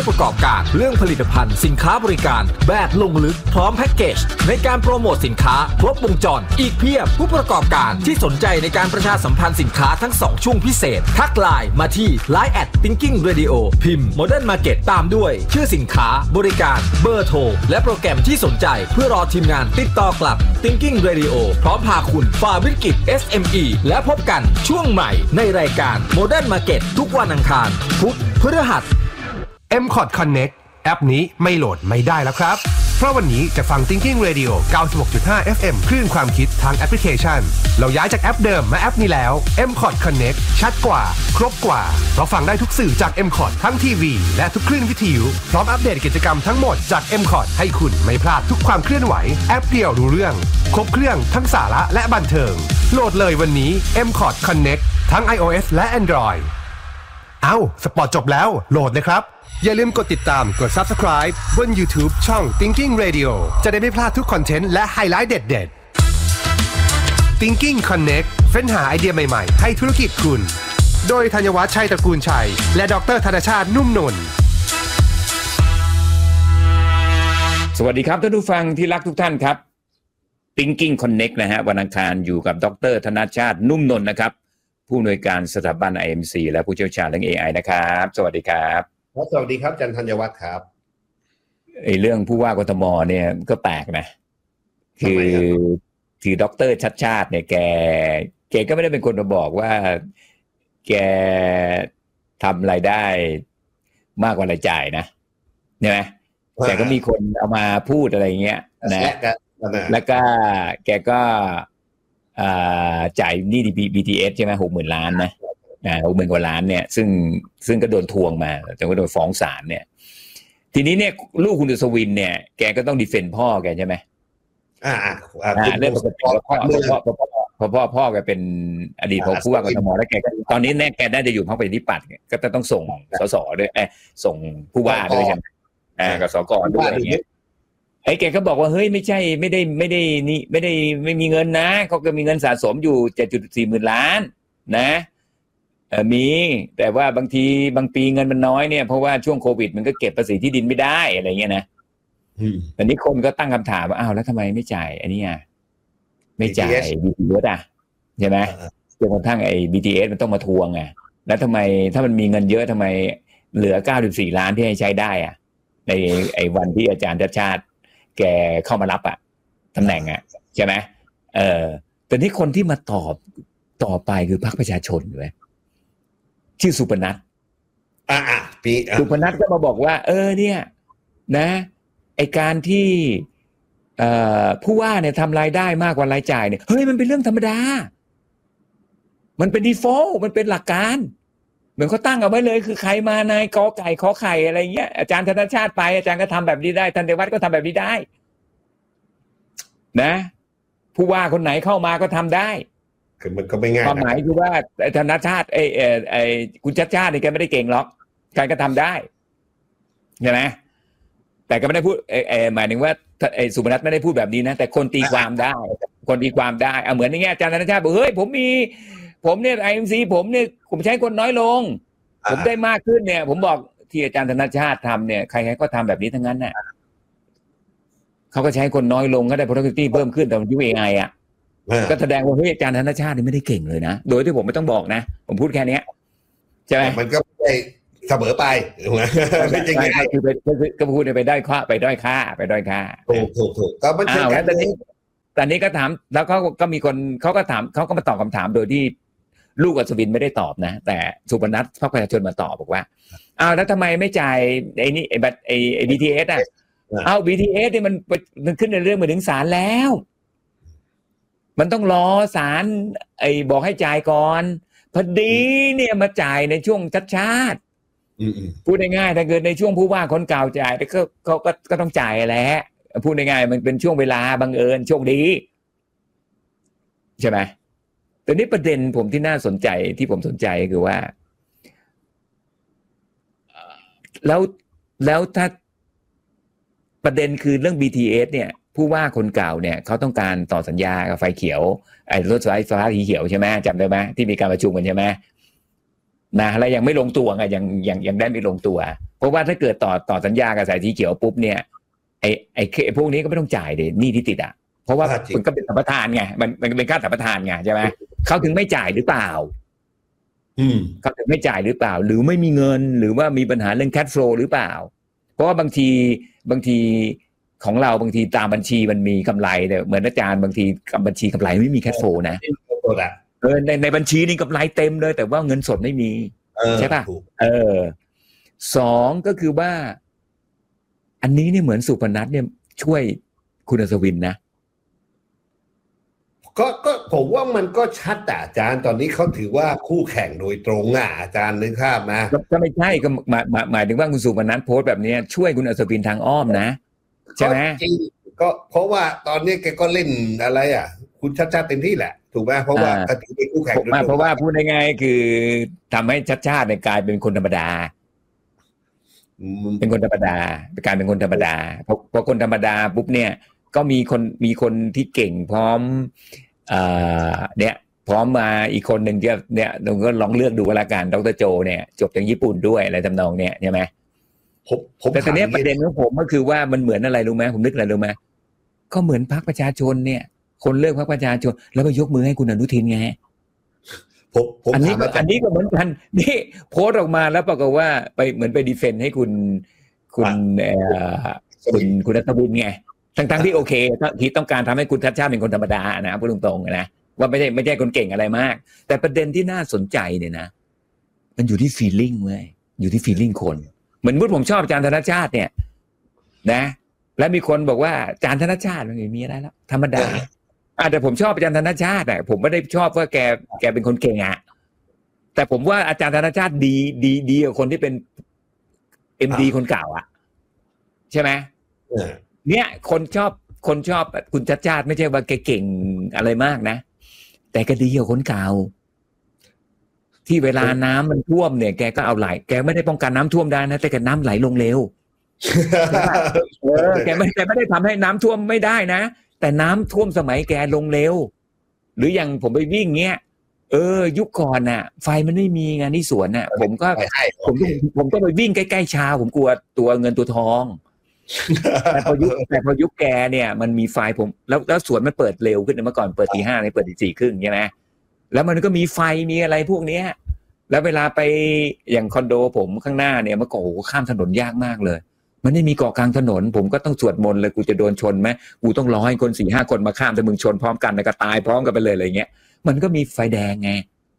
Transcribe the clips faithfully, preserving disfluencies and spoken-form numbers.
ประกอบการเรื่องผลิตภัณฑ์สินค้าบริการแบบลงลึกพร้อมแพ็กเกจในการโปรโมทสินค้าครบวงจรอีกเพียบผู้ประกอบการที่สนใจในการประชาสัมพันธ์สินค้าทั้งสองช่วงพิเศษทักไลน์มาที่ ไลน์ แอท Thinking Radio พิมพ์ Modern Market ตามด้วยชื่อสินค้าบริการเบอร์โทรและโปรแกรมที่สนใจเพื่อรอทีมงานติดต่อกลับ Thinking Radio พร้อมพาคุณฝ่าวิกฤต เอส เอ็ม อี และพบกันช่วงใหม่ในรายการ Modern Market ทุกวันอังคารพุธพฤหัสเอ็ม คอร์ด Connect แอปนี้ไม่โหลดไม่ได้แล้วครับเพราะวันนี้จะฟัง Thinking Radio เก้าสิบหกจุดห้า เอฟ เอ็ม คลื่นความคิดทางแอปพลิเคชันเราย้ายจากแอปเดิมมาแอปนี้แล้ว เอ็ม คอร์ด Connect ชัดกว่าครบกว่าเพราะฟังได้ทุกสื่อจาก เอ็ม คอร์ด ทั้งทีวีและทุกคลื่นวิทยุพร้อมอัปเดตกิจกรรมทั้งหมดจาก เอ็ม คอร์ด ให้คุณไม่พลาดทุกความเคลื่อนไหวแอปเดียวรู้เรื่องครบเครื่องทั้งสาระและบันเทิงโหลดเลยวันนี้ เอ็ม คอร์ด Connect ทั้ง iOS และ Android เอ้าสปอร์ตจบแล้วโหลดเลยครับอย่าลืมกดติดตามกด Subscribe บน YouTube ช่อง Thinking Radio จะได้ไม่พลาดทุกคอนเทนต์และไฮไลท์เด็ดๆ Thinking Connect เฟ้นหาไอเดียใหม่ๆให้ธุรกิจคุณโดยธัญวัฒน์ชัยตระกูลชัยและดร.ธนชาตินุ่มนนท์สวัสดีครับท่านผู้ฟังที่รักทุกท่านครับ Thinking Connect นะฮะวันอังคารอยู่กับดร.ธนชาตินุ่มนนท์นะครับผู้อำนวยการสถาบัน ไอ เอ็ม ซี และผู้เชี่ยวชาญเรื่อง เอ ไอ นะครับสวัสดีครับสวัสดีครับอาจารย์ธัญวัฒน์ครับไอ้เรื่องผู้ว่ากทมเนี่ยก็แปลกนะคือคือดร.ชัดชาติเนี่ยแกแกก็ไม่ได้เป็นคนมาบอกว่าแกทำรายได้มากกว่ารายจ่ายนะใช่ไหมแต่ก็มีคนเอามาพูดอะไรเงี้ยนะแล้วก็แกก็จ่ายหนี้ บี ที เอส ใช่ไหมหกหมื่นล้านนะอ่าหกหมื่นกว่าล้านเนี่ยซึ่งซึ่งก็โดนทวงมาแต่ก็โดนฟ้องศาลเนี่ยทีนี้เนี่ยลูกคุณอัศวินเนี่ยแกก็ต้องดีเฟนด์พ่อแกใช่ไหมอ่าอ่าเรื่องปกติพ่อพ่อพ่อพ่อพ่อพ่อแกเป็นอดีตผู้ว่ากทมแล้วแกก็ตอนนี้แน่แกน่าจะอยู่พรรคประชาธิปัตย์ก็จะต้องส่งสสด้วยเออส่งผู้ว่าด้วยใช่ไหมอ่ากับสกด้วยอย่างเงี้ยไอ้แกก็บอกว่าเฮ้ยไม่ใช่ไม่ได้ไม่ได้นี่ไม่ได้ไม่มีเงินนะเขาก็มีเงินสะสมอยู่ เจ็ดจุดสี่ หมื่นล้านนะเออมีแต่ว่าบางทีบางปีเงินมันน้อยเนี่ยเพราะว่าช่วงโควิดมันก็เก็บภาษีที่ดินไม่ได้อะไรเงี้ยนะแต่นี้คนก็ตั้งคำถามว่าอ้าวแล้วทำไมไม่จ่ายอันนี้อ่ะไม่จ่าย บี ที เอส อ่ะใช่ไหมจนกระทั่งไอ้ บี ที เอส มันต้องมาทวงไงแล้วทำไมถ้ามันมีเงินเยอะทำไมเหลือเก้าสิบสี่ล้านที่ให้ใช้ได้อ่ะในไอ้วันที่อาจารย์ชัดชาติแกเข้ามารับอ่ะตำแหน่งอ่ะใช่ไหมเออแต่นี่คนที่มาตอบต่อไปคือพรรคประชาชนเว้ยชื่อสุพนัทอ่าอ่าปีสุพนัทก็มาบอกว่าเออเนี่ยนะไอการที่เอ่อผู้ว่าเนี่ยทำรายได้มากกว่ารายจ่ายเนี่ยเฮ้ยมันเป็นเรื่องธรรมดามันเป็น default มันเป็นหลักการเหมือนเขาตั้งเอาไว้เลยคือใครมานายกอไก่ขอไข่อะไรเงี้ยอาจารย์ธนชาติไปอาจารย์ก็ทำแบบนี้ได้ธัญวัฒน์ก็ทำแบบนี้ได้นะผู้ว่าคนไหนเข้ามาก็ทำได้คือมันก็ไม่ง่ายความหมายคือว่าธนชาติไอ้ไอ้ไอ้คุณชัดชาตินี่แกไม่ได้เก่งหรอกใครก็ทำได้ใช่ไหมแต่ก็ไม่ได้พูดไอ้ไอ้หมายถึงว่าไอ้สุพนัทไม่ได้พูดแบบนี้นะแต่คนตีความได้คนตีความได้เอาเหมือนอย่างเงี้ยอาจารย์ธนชาติบอกเฮ้ยผมมีผมเนี่ย ไอ เอ็ม ซี ผมเนี่ยผมใช้คนน้อยลงผมได้มากขึ้นเนี่ยผมบอกที่อาจารย์ธนชาติทำเนี่ยใครๆก็ทำแบบนี้ทั้งนั้นน่ะเขาก็ใช้คนน้อยลงก็ได้ productivity เพิ่มขึ้นแต่ยุค เอ ไอ อ่ะก็แสดงว่าเฮ้ยอาจารย์ธนชาตินี่ไม่ได้เก่งเลยนะโดยที่ผมไม่ต้องบอกนะผมพูดแค่นี้ใช่ไหมมันก็ไม่ได้เสมอไปถูกไหมไม่จริงๆคือไปก็พูดไปได้ค่าไปด้อยค่าไปด้อยค่าถูกถูกถูกก็ไม่ใช่แล้วตอนนี้ตอนนี้ก็ถามแล้วเขาก็มีคนเขาก็ถามเขาก็มาตอบคำถามโดยที่ลูกอัศวินไม่ได้ตอบนะแต่สุพนัทพรรคประชาชนมาตอบบอกว่าอ้าวแล้วทำไมไม่จ่ายไอ้นี่ไอ้บัตรไอ้ไอ้ บี ที เอส อ่ะอ้าว บี ที เอส นี่มันมันขึ้นในเรื่องมาถึงศาลแล้วมันต้องรอศาลไอ้บอกให้จ่ายก่อนพอดีเนี่ยมาจ่ายในช่วงชัดชาติพูดง่ายๆถ้าเกิดในช่วงผู้ว่าคนเก่าจ่ายก็เขาก็ก็ต้องจ่ายแหละพูดง่ายๆมันเป็นช่วงเวลาบังเอิญโชคดีใช่ไหมแต่นี่ประเด็นผมที่น่าสนใจที่ผมสนใจคือว่าแล้วแล้วถ้าประเด็นคือเรื่อง บี ที เอส เนี่ยผู้ว่าคนเก่าเนี่ยเขาต้องการต่อสัญญากับไฟเขียวไอ้รถไฟฟ้าสีเขียวใช่ไหมจำได้ไหมที่มีการประชุมกันใช่ไหมนะและยังไม่ลงตัวไงยังยังยังได้ไม่ลงตัวเพราะว่าถ้าเกิดต่อต่อสัญญากับสายสีเขียวปุ๊บเนี่ยไอ้ไอ้พวกนี้ก็ไม่ต้องจ่ายเลยหนี้ที่ติดอ่ะเพราะว่ามันก็เป็นสัมปทานไงมันมันเป็นค่าสัมปทานไงใช่ไหมเขาถึงไม่จ่ายหรือเปล่าอืมเขาถึงไม่จ่ายหรือเปล่าหรือไม่มีเงินหรือว่ามีปัญหาเรื่อง cash flow หรือเปล่าเพราะว่าบางทีบางทีของเราบางทีตามบัญชีมันมีกำไรแต่เหมือนอาจารย์บางทีกับบัญชีกำไรไม่มี cash flow นะเออในในบัญชีนี่กำไรเต็มเลยแต่ว่าเงินสดไม่มีใช่ป่ะเออสองก็คือว่าอันนี้เนี่ยเหมือนสุพนัทเนี่ยช่วยคุณอัศวินนะก็ก็ผมว่ามันก็ชัดแต่อาจารย์ตอนนี้เขาถือว่าคู่แข่งโดยตรงอ่ะอาจารย์นึกภาพนะก็ไม่ใช่ก็หมายหมายถึงว่าคุณสุพนัทโพสต์แบบนี้ช่วยคุณอัศวินทางอ้อมนะใช่ไหมก็เพราะว่าตอนนี้แกก็เล่นอะไรอ่ะคุณชัดชาติเต็มที่แหละถูกไหมเพราะว่าก็ถือเป็นคู่แข่งเพราะว่าพูดง่ายๆคือทำให้ชัดชาติกลายเป็นคนธรรมดาเป็นคนธรรมดากลายเป็นคนธรรมดาเพราะพอคนธรรมดาปุ๊บเนี่ยก็มีคนมีคนที่เก่งพร้อมเอ่อเนี่ยพร้อมมาอีกคนหนึ่งที่เนี่ยเราก็ลองเลือกดูกันละกันดร.โจเนี่ยจบจากญี่ปุ่นด้วยอะไรทำนองเนี่ยใช่ไหมแต่ตอนนี้ประเด็นของผมก็คือว่ามันเหมือนอะไรรู้ไหมผมนึกอะไรรู้ไหมก็เหมือนพรรคประชาชนเนี่ยคนเลือกพรรคประชาชนแล้วก็ยกมือให้คุณอนุทินไงผมผมอันนี้อันนี้ก็เหมือนกันนี่โพสต์ออกมาแล้วปรากฏว่าไปเหมือนไปดีเฟนต์ให้คุณคุณเอ่อคุณคุณอัศวินไงทั้งๆที่โอเคที่ต้องการทำให้คุณชัดชาติเป็นคนธรรมดานะพูดตรงๆนะว่าไม่ใช่ไม่ใช่คนเก่งอะไรมากแต่ประเด็นที่น่าสนใจเนี่ยนะมันอยู่ที่ฟีลลิ่งเว้ยอยู่ที่ฟีลลิ่งคนเหมือนพูดผมชอบอาจารย์ธนชาติเนี่ยนะแล้วมีคนบอกว่าอาจารย์ธนชาติมันไม่มีอะไรแล้วธรรมดาอ่ะแต่ผมชอบอาจารย์ธนชาติอ่ะผมไม่ได้ชอบว่าแกแกเป็นคนเก่งอ่ะแต่ผมว่าอาจารย์ธนชาติดีดีดีกว่าคนที่เป็น เอ็ม ดี คนเก่าอ่ะใช่ไหมเนี่ยคนชอบคนชอบคุณชัดชาติไม่ใช่ว่าแกเก่งอะไรมากนะแต่ก็ดีกว่าคนเก่าที่เวลาน้ำมันท่วมเนี่ยแกก็เอาไหลแกไม่ได้ป้องกันน้ำท่วมได้นะแต่แกน้ำไหลลงเร็วเออแกไม่แกไม่ได้ทำให้น้ำท่วมไม่ได้นะแต่น้ำท่วมสมัยแกลงเร็วหรืออย่างผมไปวิ่งเงี้ยเออยุคก่อนน่ะไฟมันไม่มีไงที่สวนน่ะผมก็ผมผมก็ไปวิ่งใกล้ๆชาผมกลัวตัวเงินตัวทองแต่พอยุคแต่พอยุคแกเนี่ยมันมีไฟผมแล้วแล้วสวนมันเปิดเร็วขึ้นเมื่อก่อนเปิดตีห้าเนี่ยเปิดตีสี่ครึ่งใช่ไหมแล้วมันก็มีไฟมีอะไรพวกเนี้ยแล้วเวลาไปอย่างคอนโดผมข้างหน้าเนี่ยเมื่อก่อนโอ้โหข้ามถนนยากมากเลยมันไม่มีเกาะกลางถนนผมก็ต้องสวดมนต์เลยกูจะโดนชนไหมกูต้องรอให้คนสี่ห้าคนมาข้ามแต่มึงชนพร้อมกันแล้วก็ตายพร้อมกันไปเลยอะไรเงี้ยมันก็มีไฟแดงไง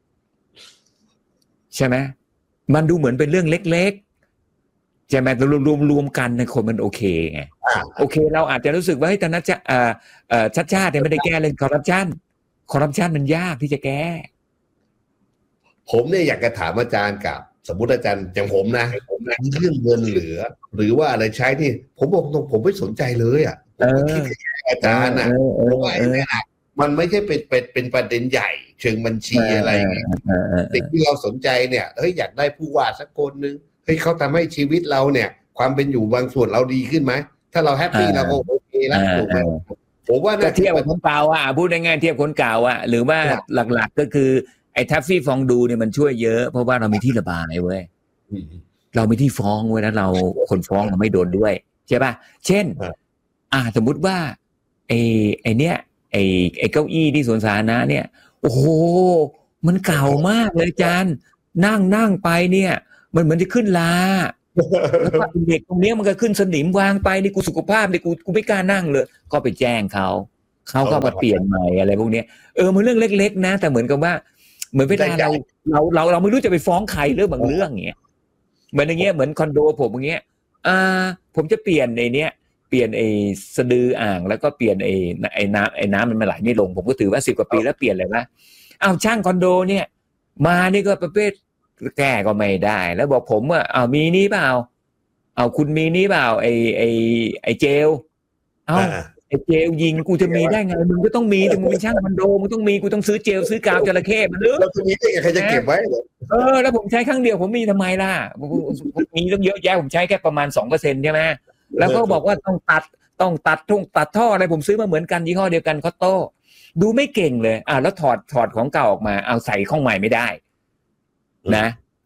ใช่ไหมมันดูเหมือนเป็นเรื่องเล็กๆใช่ไหมรวมรวมรวมกันในคนมันโอเคไงโอเคเราอาจจะรู้สึกว่าเฮ้ยแต่นัชชาเอ่อเอ่อชัดชาติเนี่ยไม่ได้แก้เรื่องคอร์รัปชันคอร์รัปชันมันยากที่จะแก้ผมเนี่ยอยากจะถามอาจารย์กับสมมติอาจารย์อย่างผมนะผมนะเรื่องเงินเหลือหรือว่าอะไรใช้ที่ผมบอกตรงผมไม่สนใจเลยอ่ะผมคิดอาจารย์อ่ะเพราะว่ามันไม่ใช่เป็นเป็นเป็นประเด็นใหญ่เชิงบัญชีอะไรสิ่งที่เราสนใจเนี่ยเฮ้ยอยากได้ผู้ว่าสักคนนึงเฮ้ยเขาทำให้ชีวิตเราเนี่ยความเป็นอยู่บางส่วนเราดีขึ้นไหมถ้าเราแฮปปี้เราก็โอเคแล้วถูกไหมผมว่าเทียบกับคนเก่าอ่ะพูดง่ายๆเทียบคนเก่าอ่ะหรือว่าหลักๆก็คือไอ้ทัฟฟี่ฟองดูเนี่ยมันช่วยเยอะเพราะว่าเรามีที่ระบายเว้ยเรามีที่ฟ้องเว้ยแล้วเราคนฟ้องเราไม่โดนด้วยใช่ป่ะเช่นอ่าสมมุติว่าไอ้ไอ้เนี้ยไอ้ไอ้เก้าอี้ที่สวนสาธารณะเนี่ยโอ้โหมันเก่ามากเลยอาจารย์นั่งนั่งไปเนี่ยมันเหมือนจะขึ้นลาแล้วก็เด็กตรงนี้มันก็ขึ้นสนิมวางไปนี่กูสุขภาพนี่กูกูไม่กล้านั่งเลยก็ไปแจ้งเขาเขาก็มาเปลี่ยนใหม่อะไรพวกนี้เออมันเรื่องเล็กๆนะแต่เหมือนกับว่าเหมือนเวลาเราเราเราเราไม่รู้จะไปฟ้องใครเรื่องบางเรื่องเงี้ยเหมือนอย่างเงี้ยเหมือนคอนโดผมอย่างเงี้ยอ่าผมจะเปลี่ยนในเนี้ยเปลี่ยนไอ้สะดืออ่างแล้วก็เปลี่ยนไอ้ไอ้น้ำไอ้น้ำมันมาไหลไม่ลงผมก็ถือว่าสิบกว่าปีแล้วเปลี่ยนเลยนะอ้าวช่างคอนโดเนี่ยมานี่ก็ประเภทแก้ก็ไม่ได้แล้วบอกผมว่าอ้าวมีนี้เปล่าอ้าวคุณมีนี้เปล่าไอ้ไอ้ไอ้เจลอ้าวไอ้เจลยิงกูจะมีได้ไงมึงก็ต้องมีมึงเป็นช่างคอนโดมึงต้องมีกูต้องซื้อเจลซื้อกาวจระเข้มันลึกแล้วทีนี้ใครจะเก็บไว้เออแล้วผมใช้ครั้งเดียวผมมีทำไมล่ะมีต้องเยอะแยะผมใช้แค่ประมาณ สองเปอร์เซ็นต์ ใช่ไหมแล้วก็บอกว่าต้องตัดต้องตัดทุ่งตัดท่ออะไรผมซื้อมาเหมือนกันยี่ห้อเดียวกันคอตโต้ดูไม่เก่งเลยอ่าแล้วถอดถอดของเก่าออกมาเอาใส่ข้องใหม่ไม่ได้นะ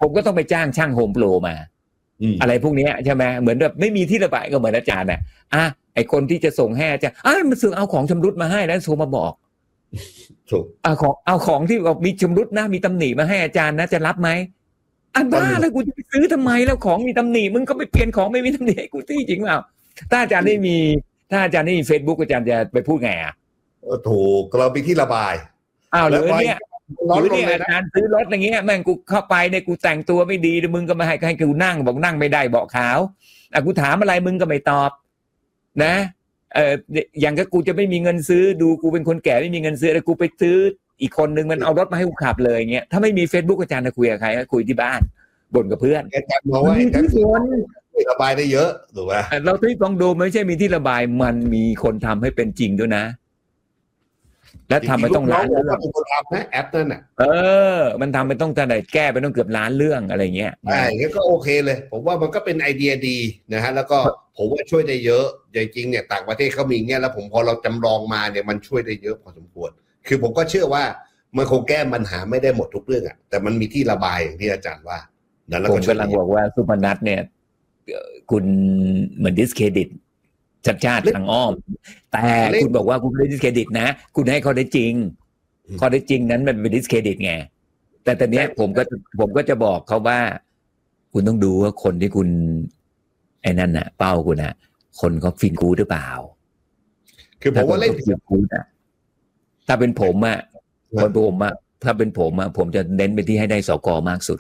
ผมก็ต้องไปจ้างช่างโฮมโปรมาอะไรพวกนี้ใช่ไหมเหมือนแบบไม่มีที่ระบายก็เหมือนอาจารย์น่ะอ่ะไอคนที่จะส่งให้อาจารย์อ่ะมันเสือกเอาของชำรุดมาให้แล้วโทรมาบอกถูกเอาของเอาของที่มีชำรุดนะมีตำหนิมาให้อาจารย์นะจะรับไหมอันบ้าแล้วกูจะไปซื้อทำไมแล้วของมีตำหนิมึงก็ไปเปลี่ยนของไม่มีตำหนิให้กูที่จริงเปล่าถ้าอาจารย์ได้มีถ้าอาจารย์ได้มี Facebook อาจารย์จะไปพูดไงอ่ะถูกเรามีที่ระบายอ้าวหรือเนี่ยหรือเนี่ยอาจารย์ซื้อรถอย่างเงี้ยแม่งกูเข้าไปเนี่ยกูแต่งตัวไม่ดีมึงก็มาให้ให้กูนั่งบอกนั่งไม่ได้เบาะขาวอ่ะกูถามอะไรมึงก็ไม่ตอบนะเอออย่างก็กูจะไม่มีเงินซื้อดูกูเป็นคนแก่ไม่มีเงินซื้อแล้วกูไปซื้ออีกคนนึงมันเอารถมาให้กูขับเลยเงี้ยถ้าไม่มี Facebook อาจารย์จะคุยกับใครคุยที่บ้านบ่นกับเพื่อนอาจารย์มองว่าอาจารย์ระบายได้เยอะถูกป่ะเราที่ฟังดูไม่ใช่มีที่ระบายมันมีคนทำให้เป็นจริงด้วยนะและทำไปต้องล้านเรื่องนะแอปนั่นน่ะเออมันทำไปต้องจะไหนแก้ไปต้องเกือบล้านเรื่องอะไรเงี้ยใช่งั้นก็โอเคเลยผมว่ามันก็เป็นไอเดียดีนะฮะแล้วก็ผมว่าช่วยได้เยอะจริงๆเนี่ยต่างประเทศเขามีเงี้ยแล้วผมพอเราจำลองมาเนี่ยมันช่วยได้เยอะพอสมควรคือผมก็เชื่อว่ามันคงแก้ปัญหาไม่ได้หมดทุกเรื่องอ่ะแต่มันมีที่ระบายอย่างที่อาจารย์ว่าผมกำลังบอกว่าสุพนัทเนี่ยคุณเหมือนดิสเครดิตชัดชาติทางอ้อมแต่คุณบอกว่าคุณไม่ได้ดิสเครดิตนะคุณให้เขาได้จริงข้อได้จริงนั้นมันเป็นดิสเครดิตไงแต่ตอนนี้ผมก็ผมก็จะบอกเขาว่าคุณต้องดูว่าคนที่คุณไอ้นั่นน่ะเป้าคุณน่ะคนเขาฟินกูหรือเปล่าคือผมว่าเล่นฟินกูน่ะถ้าเป็นผมอ่ะคนผมอ่ะถ้าเป็นผมอ่ะผมจะเน้นไปที่ให้ได้สกมากสุด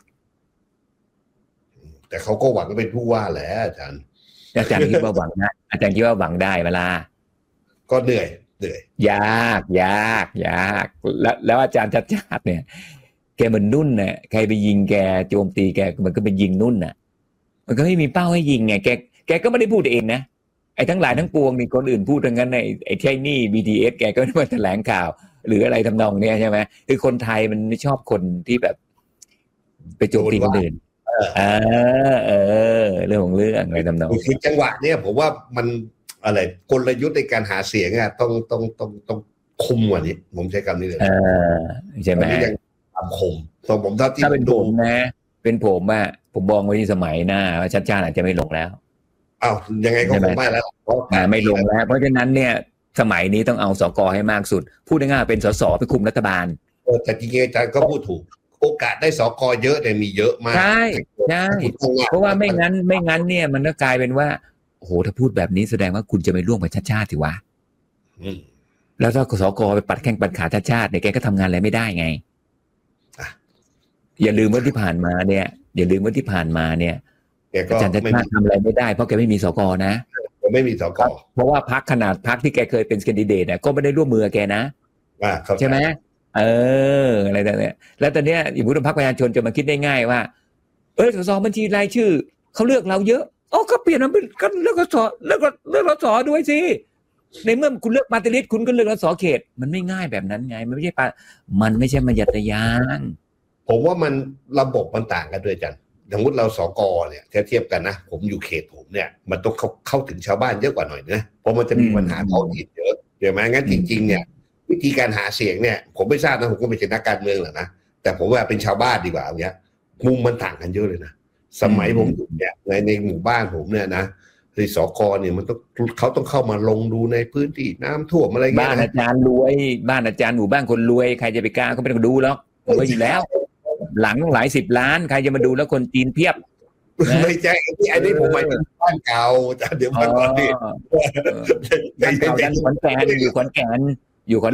แต่เขาก็หวังเป็นผู้ว่าแหละอาจารย์อาจารย์คิดว่าหวังนะอาจารย์คิดว่าหวังได้เวลาก็เหนื่อยเหนื่อยยากยากยากแล้วแล้วอาจารย์ชัดชาติเนี่ยแกเหมือนนุ่นน่ะใครไปยิงแกโจมตีแกมันก็ไปยิงนุ่นน่ะมันก็ไม่มีเป้าให้ยิงไงแกแกก็ไม่ได้พูดเองนะไอ้ทั้งหลายทั้งปวงนี่คนอื่นพูดทั้งนั้นในไอ้ใช่นี่ บี ที เอส แกก็มาแถลงข่าวหรืออะไรทำนองเนี้ยใช่ไหมคือคนไทยมันไม่ชอบคนที่แบบไปโจมตีคนอื่นเออเออเรื่องของเรื่องอะไรทำนองคือจังหวะเนี้ยผมว่ามันอะไรกลยุทธ์ในการหาเสียงอ่ะต้องต้องต้องต้องคุมกว่านี้ผมใช้คำนี้เลยเออใช่ไหมยังทำคมตอนผมถ้าที่เป็นผมนะเป็นผมอ่ะผมมองไว้ที่สมัยหน้าว่าชัดชาติอาจจะไม่ลงแล้วอ้าวยังไงก็คงไม่แล้วไม่ลงแล้วเพราะฉะนั้นเนี่ยสมัยนี้ต้องเอาสกให้มากสุดพูดง่ายๆเป็นสสไปคุมรัฐบาลแต่จริงๆอาจารย์ก็พูดถูกโอกาสได้สกเยอะแต่มีเยอะมากใช่ใช่เพราะว่าไม่งั้นไม่งั้นเนี่ยมันก็กลายเป็นว่าโอ้โหถ้าพูดแบบนี้แสดงว่าคุณจะไม่ร่วมกับชาติชาติสิวะแล้วถ้าสกไปปัดแข้งปัดขาชาติชาติเนี่ยแกก็ทำงานอะไรไม่ได้ไงอย่าลืมว่าที่ผ่านมาเนี่ยอย่าลืมว่าที่ผ่านมาเนี่ยอาจารย์ชาติชาติทำอะไรไม่ได้เพราะแกไม่มีสกนะไม่มีสกเพราะว่าพรรคขนาดพรรคที่แกเคยเป็นแคนดิเดตเนี่ยก็ไม่ได้ร่วมมือแกนะใช่ไหมเอออะไรแบบนี้แล้วตอนเนี้ยอย่างผู้นำพรรคประชาชนจะมาคิดได้ง่ายว่าเออสสบัญชีรายชื่อเขาเลือกเราเยอะอ๋อก็เปลี่ยนมันเป็นก็เลือกสสเลือกเลือกสสด้วยสิในเมื่อคุณเลือกปาร์ตี้ลิสต์คุณก็เลือกสสเขตมันไม่ง่ายแบบนั้นไงมันไม่ใช่ปะมันไม่ใช่มัญญัติยานผมว่ามันระบบมันต่างกันด้วยจันสมมติเราสกเนี่ยเทียบกันนะผมอยู่เขตผมเนี่ยมันต้องเข้าเข้าถึงชาวบ้านเยอะกว่าหน่อยนะเพราะมันจะมีปัญหาท้องถิ่นเยอะเดี๋ยวมางั้นจริงๆเนี่ยวิธีการหาเสียงเนี่ยผมไม่ทราบนะผมก็ไม่ใช่นักการเมืองหรอกนะแต่ผมว่าเป็นชาวบ้านดีกว่าอย่างเงี้ยมุมมันต่างกันเยอะเลยนะสมัยผมอยู่เนี่ยในในหมู่บ้านผมเนี่ยนะที่สกเนี่ยมันต้องเขาต้องเข้ามาลงดูในพื้นที่น้ำท่วมอะไรเงี้ยบ้านอาจารย์รวยบ้านอาจารย์หมู่บ้านคนรวยใครจะไปกล้าเขาไม่ต้องดูหรอกรวยอยู่แล้วหลังหลายสิบล้านใครจะมาดูแล้วคนจีนเพียบไม่ใช่ที่ไอ้นี่ผมหมายถึงบ้านเก่าแต่เดี๋ยวมันก่อนดิบ้านเก่าดันขอนแก่นอยู่ขอนแก่นอยู่ขอน